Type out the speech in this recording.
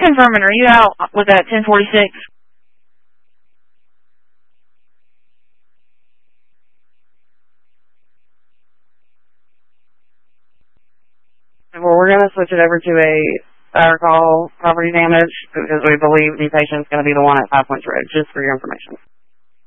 confirming, are you out with that 1046? Well, we're going to switch it over to our call property damage because we believe the patient's going to be the one at 5 Points Road, just for your information.